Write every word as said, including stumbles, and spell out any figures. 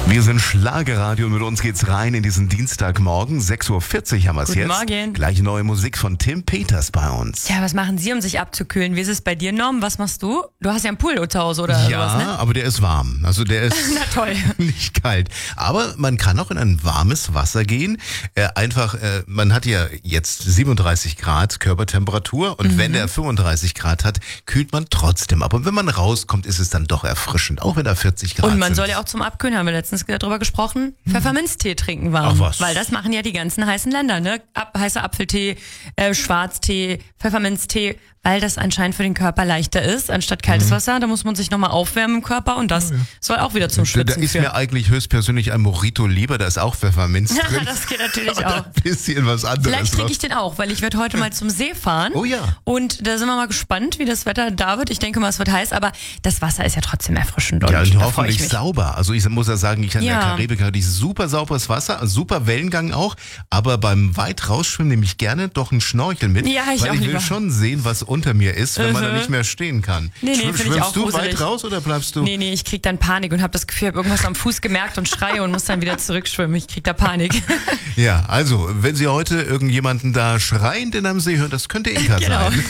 Wir sind Schlagerradio und mit uns geht's rein in diesen Dienstagmorgen. sechs Uhr vierzig haben wir es jetzt. Guten Morgen. Gleich neue Musik von Tim Peters bei uns. Ja, was machen Sie, um sich abzukühlen? Wie ist es bei dir, Norm? Was machst du? Du hast ja einen Pool zu Hause oder Ja, sowas, ne? aber der ist warm. Also der ist Na toll. nicht kalt. Aber man kann auch in ein warmes Wasser gehen. Äh, einfach, äh, man hat ja jetzt siebenunddreißig Grad Körpertemperatur und Mhm. wenn der fünfunddreißig Grad hat, kühlt man trotzdem ab. Und wenn man rauskommt, ist es dann doch erfrischend, auch wenn da vierzig Grad Und man sind. soll ja auch zum Abkühlen, haben wir letztens darüber gesprochen, Pfefferminztee trinken warm. Ach was. Weil das machen ja die ganzen heißen Länder, ne? Ab, heißer Apfeltee, äh, Schwarztee, Pfefferminztee, weil das anscheinend für den Körper leichter ist, anstatt kaltes Wasser. Da muss man sich nochmal aufwärmen im Körper und das soll auch wieder zum Da Schwitzen ist führen. mir eigentlich höchstpersönlich ein Mojito lieber, da ist auch Pfefferminz Ja, drin. das geht natürlich Aber auch. ein bisschen was anderes. Vielleicht trinke noch. ich den auch, weil ich werde heute mal zum See fahren. Oh ja. Und da sind wir mal gespannt, wie das Wetter da wird. Ich denke mal, es wird heiß, aber das Wasser ist ja trotzdem erfrischend und Ja, und da freue ich hoffentlich mich. sauber. Also ich muss ja sagen, ich in Ja. der Karibik hatte ich super sauberes Wasser, super Wellengang auch, aber beim weit rausschwimmen nehme ich gerne doch einen Schnorchel mit, Ja, ich weil auch ich will lieber. schon sehen, was unter mir ist, wenn man da Mhm. nicht mehr stehen kann. Nee, nee, Schwimm- finde ich Schwimmst auch du gruselig. weit raus oder bleibst du? Nee, nee, ich krieg dann Panik und habe das Gefühl, ich habe irgendwas am Fuß gemerkt und schreie und muss dann wieder zurückschwimmen. Ich krieg da Panik. Ja, also, wenn Sie heute irgendjemanden da schreiend in einem See hören, das könnte Inka Genau. sein.